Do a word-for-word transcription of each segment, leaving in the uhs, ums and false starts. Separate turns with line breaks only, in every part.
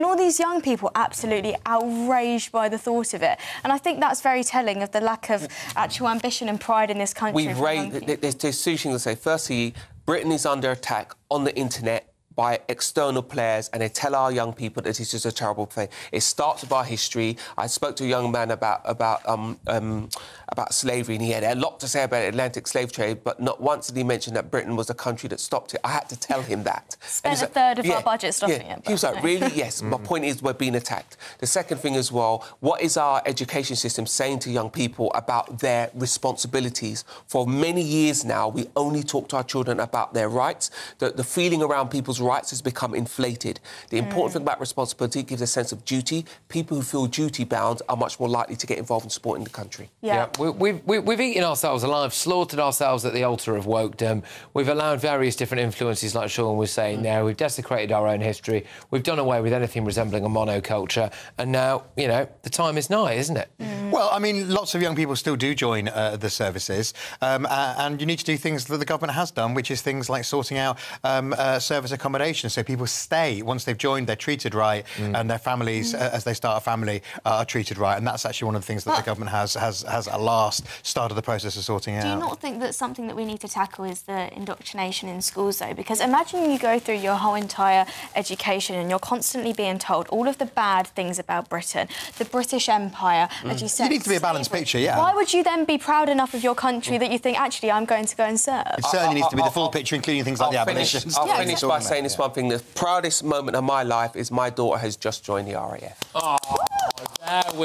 All these young people absolutely outraged by the thought of it. And I think that's very telling of the lack of actual ambition and pride in this country.
We've raised... There's, there's two things to say. Firstly, Britain is under attack on the internet by external players, and they tell our young people that this is a terrible thing. It starts with our history. I spoke to a young man about about um, um, about slavery, and he had a lot to say about the Atlantic slave trade, but not once did he mention that Britain was a country that stopped it. I had to tell him that.
Spent a
like,
third of
yeah,
our budget stopping
yeah.
it.
He was like, really? Yes. My point is we're being attacked. The second thing as well, what is our education system saying to young people about their responsibilities? For many years now, we only talk to our children about their rights. The, the feeling around people's rights has become inflated. The important mm. thing about responsibility gives a sense of duty. People who feel duty-bound are much more likely to get involved in sport in the country.
Yeah, yeah we, we've, we, we've eaten ourselves alive, slaughtered ourselves at the altar of wokedom. We've allowed various different influences, like Sean was saying mm. there. We've desecrated our own history. We've done away with anything resembling a monoculture. And now, you know, the time is nigh, isn't it?
Mm. Well, I mean, lots of young people still do join uh, the services, um, uh, and you need to do things that the government has done, which is things like sorting out um, uh, service accommodation, so people stay. Once they've joined, they're treated right, mm. and their families, mm. uh, as they start a family, uh, are treated right. And that's actually one of the things that but the government has, has, has at last started the process of sorting out.
Do you not think that something that we need to tackle is the indoctrination in schools, though? Because imagine you go through your whole entire education and you're constantly being told all of the bad things about Britain, the British Empire, mm. as you said.
You need to be a balanced picture, yeah.
Why would you then be proud enough of your country that you think, actually, I'm going to go and serve?
It certainly I, I, needs to be I, the full I, picture, including things like
I'll
the
finish,
abolition.
I'll
yeah,
finish
exactly.
by saying this yeah. one thing. The proudest moment of my life is my daughter has just joined the R A F.
Oh, there we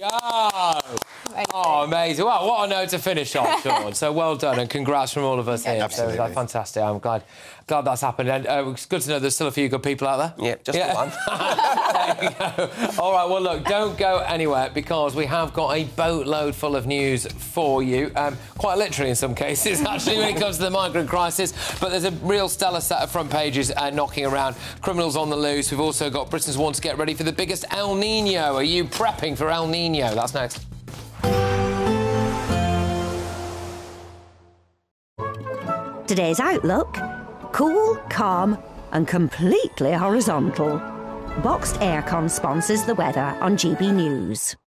go. Amazing. Oh, amazing. Well, what a note to finish on, Sean. So well done, and congrats from all of us here.
Absolutely.
So that's fantastic. I'm glad, glad that's happened. And uh, it's good to know there's still a few good people out there.
Yeah, just
yeah.
one.
There you go. All right, well, look, don't go anywhere, because we have got a boatload full of news for you. Um, quite literally in some cases, actually, when it comes to the migrant crisis. But there's a real stellar set of front pages uh, knocking around. Criminals on the loose. We've also got Britain's want to get ready for the biggest El Nino. Are you prepping for El Nino? That's next.
Today's outlook: cool, calm and completely horizontal. Boxed Aircon sponsors the weather on G B News.